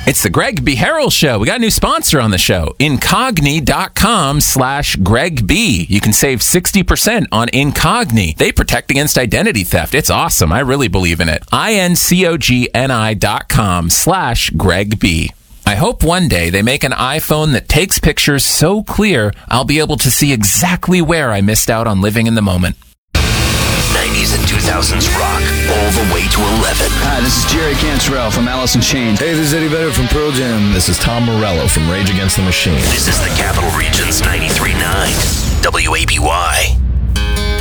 It's the Greg B. Harrell Show. We got a new sponsor on the show, Incogni.com/Greg B. You can save 60% on Incogni. They protect against identity theft. It's awesome. I really believe in it. Incogni.com/Greg B. I hope one day they make an iPhone that takes pictures so clear I'll be able to see exactly where I missed out on living in the moment. 90s and 2000s rock, all the way to 11. Hi, this is Jerry Cantrell from Alice in Chains. Hey, this is Eddie Vedder from Pearl Jam. This is Tom Morello from Rage Against the Machine. This is the Capital Region's 93.9 WABY.